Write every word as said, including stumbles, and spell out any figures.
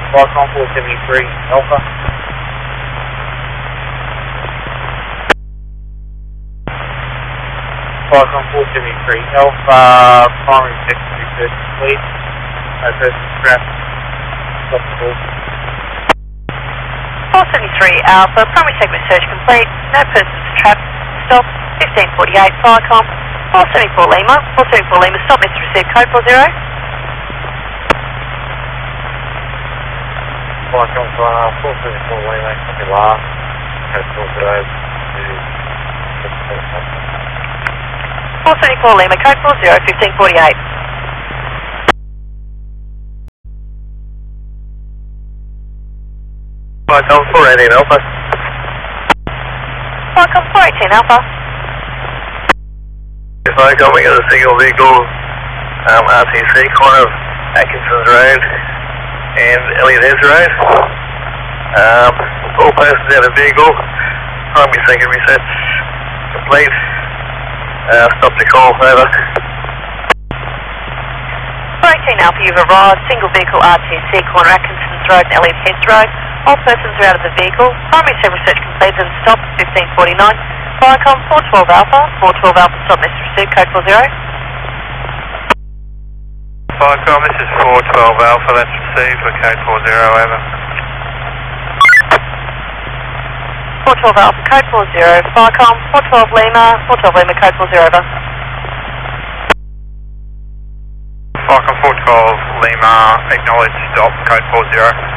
Falcon four seventy-three Alpha. Falcon four seventy-three Alpha, primary secondary search complete. No person trapped. Stop the call. four seventy-three Alpha, primary segment search complete. No persons trapped. Stop. fifteen forty-eight Falcon. four seventy-four Lima. four seventy-four Lima, stop. Message received. Code four zero. Falcon uh, four seventy-four Lima, copy last. Code four zero to four seventy-four Lima, code four zero, fifteen forty-eight. Falcon four eighteen Alpha. Falcon four eighteen Alpha. Falcon, we got a single vehicle, um, R T C, corner of Atkinson's Road and Elliot Heads Road. Um, all persons out of vehicle, primary secondary search complete. Uh, stop the call, over. four eighteen Alpha, you've arrived. Single vehicle R T C, corner Atkinson's Road and Elliot Heads Road. All persons are out of the vehicle. Primary segment search completed and stop. fifteen forty-nine. Falcon four twelve Alpha. four twelve Alpha, stop. Message received. Code four zero. Falcon, this is four twelve Alpha. That's received for code four zero. Over. four twelve Alpha, code four zero. Falcon four twelve Lima. four twelve Lima, code four zero. Over. Falcon four twelve Lima, acknowledge stop, code four zero.